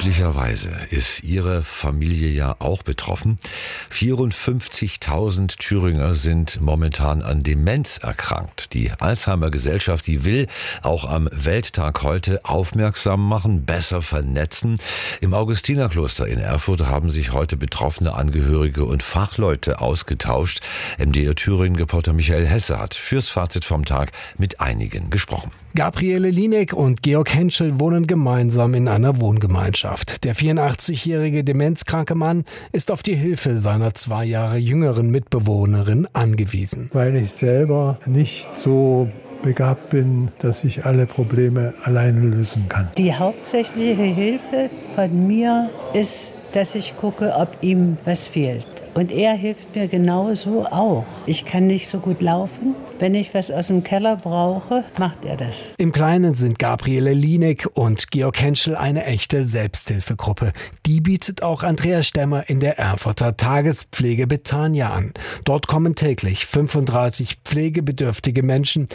Möglicherweise ist Ihre Familie ja auch betroffen. 54.000 Thüringer sind momentan an Demenz erkrankt. Die Alzheimer-Gesellschaft, die will auch am Welttag heute aufmerksam machen, besser vernetzen. Im Augustinerkloster in Erfurt haben sich heute betroffene Angehörige und Fachleute ausgetauscht. MDR Thüringen-Reporter Michael Hesse hat fürs Fazit vom Tag mit einigen gesprochen. Gabriele Lienek und Georg Henschel wohnen gemeinsam in einer Wohngemeinschaft. Der 84-jährige demenzkranke Mann ist auf die Hilfe seiner 2 Jahre jüngeren Mitbewohnerin angewiesen. Weil ich selber nicht so begabt bin, dass ich alle Probleme alleine lösen kann. Die hauptsächliche Hilfe von mir ist, dass ich gucke, ob ihm was fehlt. Und er hilft mir genauso auch. Ich kann nicht so gut laufen. Wenn ich was aus dem Keller brauche, macht er das. Im Kleinen sind Gabriele Lienek und Georg Henschel eine echte Selbsthilfegruppe. Die bietet auch Andreas Stemmer in der Erfurter Tagespflege Betania an. Dort kommen täglich 35 pflegebedürftige Menschen.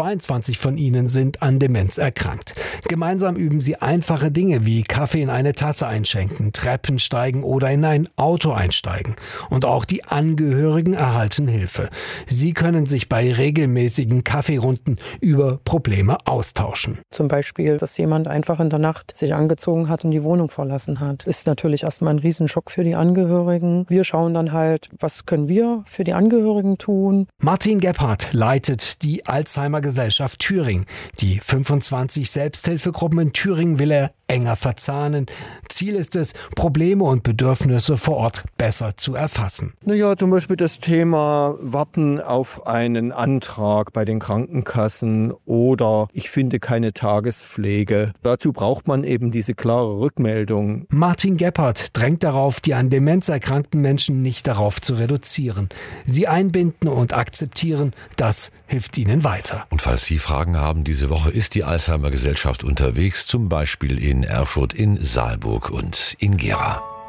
22 von ihnen sind an Demenz erkrankt. Gemeinsam üben sie einfache Dinge wie Kaffee in eine Tasse einschenken, Treppen steigen oder in ein Auto einsteigen. Und auch die Angehörigen erhalten Hilfe. Sie können sich bei regelmäßigen Kaffeerunden über Probleme austauschen. Zum Beispiel, dass jemand einfach in der Nacht sich angezogen hat und die Wohnung verlassen hat. Ist natürlich erstmal ein Riesenschock für die Angehörigen. Wir schauen dann halt, was können wir für die Angehörigen tun. Martin Gebhardt leitet die Alzheimer-Gesellschaft Thüringen. Die 25 Selbsthilfegruppen in Thüringen will er enger verzahnen. Ziel ist es, Probleme und Bedürfnisse vor Ort besser zu erfassen. Naja, zum Beispiel das Thema Warten auf einen Antrag bei den Krankenkassen oder ich finde keine Tagespflege. Dazu braucht man eben diese klare Rückmeldung. Martin Gebhardt drängt darauf, die an Demenz erkrankten Menschen nicht darauf zu reduzieren. Sie einbinden und akzeptieren, das hilft ihnen weiter. Und falls Sie Fragen haben, diese Woche ist die Alzheimer-Gesellschaft unterwegs, zum Beispiel in Erfurt, in Saalburg und in Gera.